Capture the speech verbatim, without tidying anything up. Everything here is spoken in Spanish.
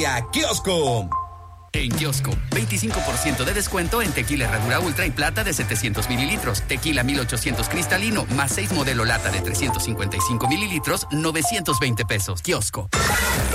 Feria Kiosco. En Kiosco, veinticinco por ciento de descuento en tequila Herradura Ultra y Plata de setecientos mililitros, tequila mil ochocientos cristalino, más seis modelo lata de trescientos cincuenta y cinco mililitros, novecientos veinte pesos. Kiosco.